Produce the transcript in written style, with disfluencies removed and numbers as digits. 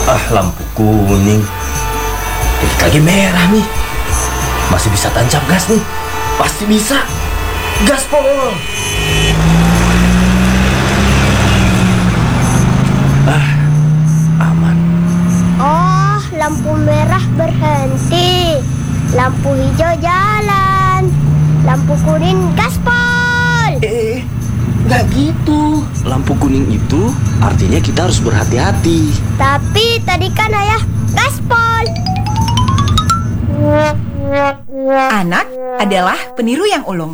Lampu kuning. Dikit lagi merah nih. Masih bisa tancap gas nih. Pasti bisa. Gaspol. Aman. Oh, lampu merah berhenti. Lampu hijau jalan. Lampu kuning gaspol. Nggak gitu. Lampu kuning itu artinya kita harus berhati-hati. Tapi tadi kan ayah gaspol. Anak adalah peniru yang ulung.